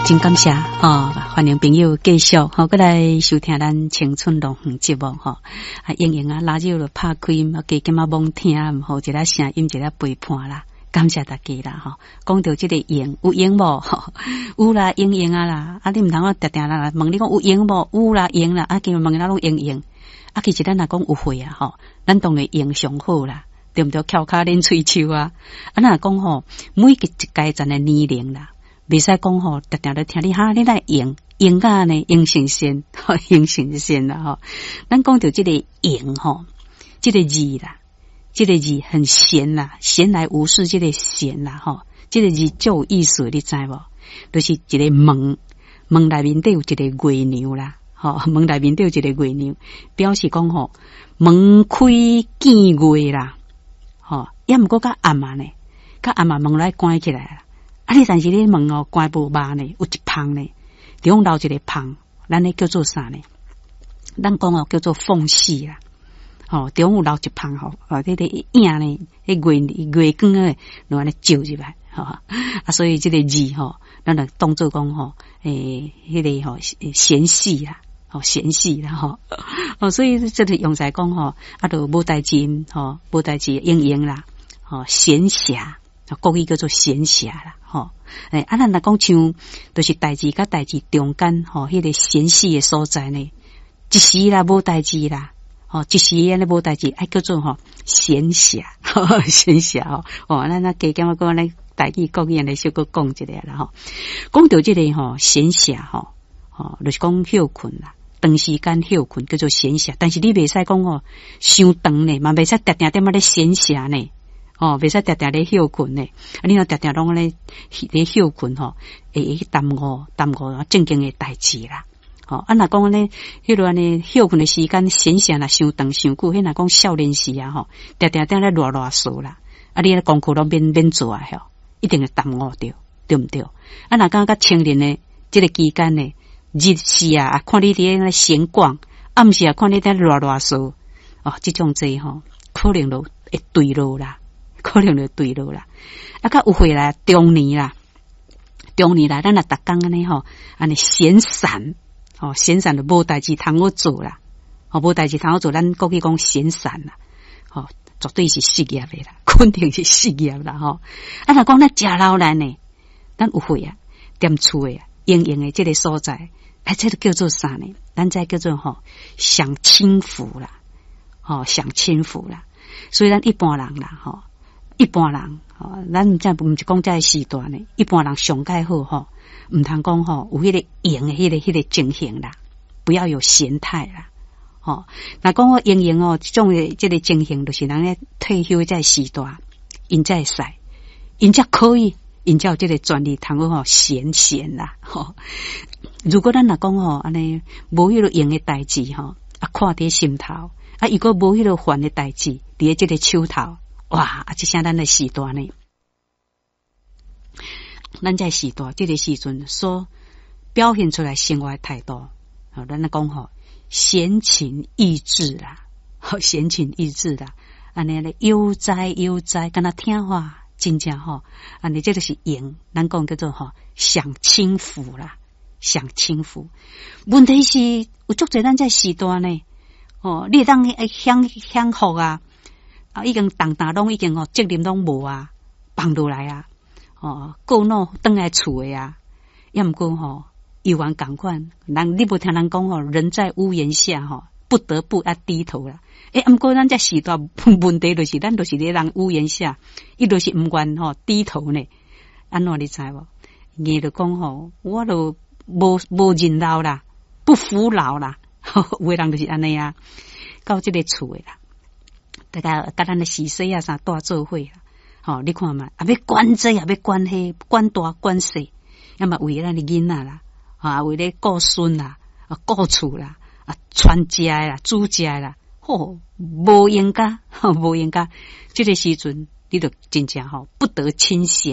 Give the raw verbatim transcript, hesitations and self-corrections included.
真感谢哦，欢迎朋友继续好过来收听咱青春龙凤节目哈。啊，莹莹啊，拉radio就拍开，啊，加减啊猛听，好一个声音，一个陪伴啦。感谢大家啦哈。讲到这个莹，有莹无？有啦，莹莹啊啦。啊，你唔通我定定啦，问你讲有莹无？有啦，莹啦。啊，今日问咱拢莹莹。啊，其实咱若讲有会啊，吼，咱当然莹上好啦，对不对？翘脚练喙鬚啊。啊，若讲吼，每一个阶层的年龄啦。袂使讲吼，定定咧听你哈，你来用用啊呢，用神仙，用神仙啦吼。咱讲到这个用吼，这个字啦，这个字很闲啦，闲来无事，这个闲啦吼，这个字就有意思，你知无？就是一个门，门内面都有一个月娘啦，吼，门内面都有一个月娘，表示讲吼，门开见月啦，吼，也毋过较暗啊呢，较暗啊门来关起来啦。啊！你但是你问哦，关无肉呢，有一旁呢，中留一个旁，咱咧叫做啥呢？咱讲哦，叫做缝隙啦。哦，中有留一旁吼，哦，这个影呢，迄月月光诶，就安尼照入来，吼、哦、啊，所以这个字吼，咱就当做讲吼，诶，迄、那个吼闲隙啦，吼闲隙啦，吼哦，所以这个用在讲吼，啊，就无代志，吼无代志应用啦，吼闲暇。国语叫做闲暇啦，吼，诶，啊，咱来讲像，就是代志甲代志中间，吼，迄个闲隙的所在呢，一时啦无代志啦，吼，一时安尼无代志，爱叫做吼闲暇，闲暇吼，哦，咱那加减我讲咧代志国语来小个讲一下啦，吼，讲到这个吼闲暇吼，吼，就是讲休困啦。长时间休困叫做闲暇，但是你袂使讲哦，伤长呢，嘛袂使定定点仔咧闲暇呢。哦，袂使定定咧休困呢，啊，你若定定拢咧咧休困吼，会去耽误耽误正经诶代志啦。哦，啊，若讲咧，迄落安尼休困诶时间闲暇啦，伤长伤久，迄若讲少年时啊吼，定定定咧乱乱说啦，啊，你咧功课拢免免做啊吼，一定会耽误着，对毋对？啊，若讲甲青年诶即个期间呢，日时啊，看你伫咧闲逛，暗时啊，看你伫乱乱说，哦，即种济吼，可能都会对路啦。可能就对了啦，啊，较有回来中年啦，中年啦，咱啊逐工安尼吼，安尼闲散，哦，闲散就无代志通好做啦，哦，无代志通好做，咱国语讲闲散啦，哦，绝对是失业的啦，肯定是失业啦，吼、哦，啊，若讲咱食老难呢，咱有会啊，踮厝诶啊，营营诶这个所在，哎，这个叫做啥呢？咱这叫做吼、哦、享清福啦，哦，享清福啦，所以咱一般人啦，吼、哦。一般人，哦，咱毋真毋是讲这时段呢。一般人上介好吼，毋通讲吼有迄个闲诶迄个迄个情形啦，不要有闲态啦。哦，那讲我营营哦，这种诶这个情形，就是人咧退休在时段，因在使，因才可以，因才有这个专利通好吼闲闲啦。吼、哦，如果咱若讲吼安尼无迄个闲诶代志吼，啊看伫心头，啊如果无迄个烦诶代志，伫咧这个手头。哇！啊，这像咱的时段呢，咱在时段这个时阵所表现出来生活的态度，好，咱来讲吼，闲情逸致啦，好，闲情逸致啦，安尼咧悠哉悠哉，敢若听话，真正吼，安尼这就是用，咱讲叫做吼享清福啦，享清福。问题是有足侪咱在时段呢，哦，你当享享福啊。啊，已经重担拢已经吼责任拢无啊，放落来啊，哦，过脑转来厝诶啊，要毋过吼，有完共款，人你无听人讲吼，人在屋檐下吼，不得不啊低头啦。诶，毋过咱这时段问题就是，咱就是咧人屋檐下，伊就是毋愿吼低头呢。安怎你知无？硬就讲吼，我都无无认老啦，不服老啦，有诶人就是安尼啊，到即个厝诶啦。大家甲咱的时势啊啥大做伙啦，吼、哦，你看嘛，啊要管这啊要管迄，管大管细，要么为咱的囡仔啦，啊为咧顾孙啦，啊顾厝啦，啊传家啦，煮家啦，吼、哦，无应该，无应该，这个时阵你就真正吼不得清闲。